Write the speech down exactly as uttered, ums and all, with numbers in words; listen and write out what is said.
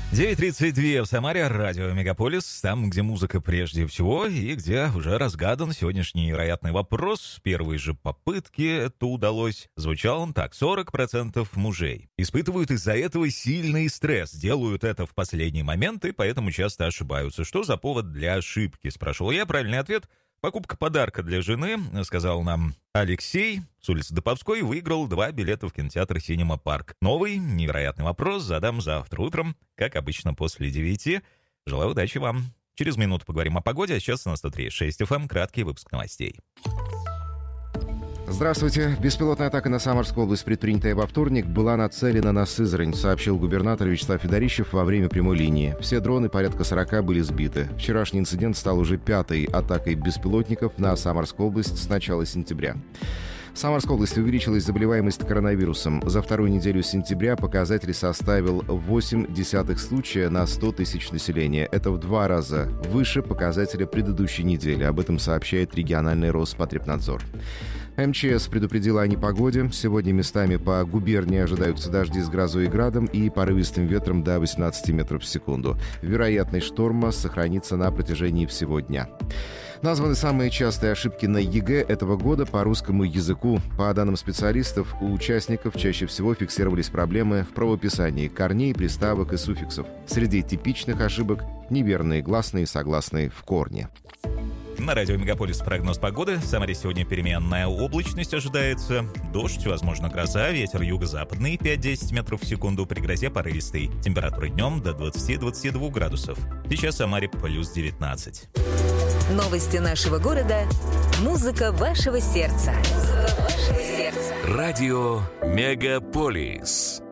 девять тридцать два в Самаре, радио Мегаполис, там, где музыка прежде всего, и где уже разгадан сегодняшний невероятный вопрос. С первой же попытки это удалось. Звучал он так: сорок процентов мужей испытывают из-за этого сильный стресс, делают это в последний момент и поэтому часто ошибаются. Что за повод для ошибки, спрашивал я. Правильный ответ: покупка подарка для жены, сказал нам Алексей с улицы Доповской, выиграл два билета в кинотеатр «Синема Парк». Новый невероятный вопрос задам завтра утром, как обычно, после девяти. Желаю удачи вам. Через минуту поговорим о погоде, а сейчас на сто три и шесть эф эм краткий выпуск новостей. Здравствуйте. Беспилотная атака на Самарскую область, предпринятая во вторник, была нацелена на Сызрань, сообщил губернатор Вячеслав Федорищев во время прямой линии. Все дроны, порядка сорока, были сбиты. Вчерашний инцидент стал уже пятой атакой беспилотников на Самарскую область с начала сентября. В Самарской области увеличилась заболеваемость коронавирусом. За вторую неделю сентября показатель составил восемь десятых случая на сто тысяч населения. Это в два раза выше показателя предыдущей недели. Об этом сообщает региональный Роспотребнадзор. эм че эс предупредила о непогоде. Сегодня местами по губернии ожидаются дожди с грозой и градом и порывистым ветром до восемнадцати метров в секунду. Вероятность шторма сохранится на протяжении всего дня. Названы самые частые ошибки на ЕГЭ этого года по русскому языку. По данным специалистов, у участников чаще всего фиксировались проблемы в правописании корней, приставок и суффиксов. Среди типичных ошибок – неверные гласные и согласные в корне. На радио Мегаполис прогноз погоды. В Самаре сегодня переменная облачность ожидается. Дождь, возможно, гроза, ветер юго-западный пять-десять метров в секунду, при грозе порывистый. Температура днем до двадцати-двадцати двух градусов. Сейчас в Самаре плюс девятнадцать. Новости нашего города. Музыка вашего сердца. Музыка вашего сердца. Радио Мегаполис.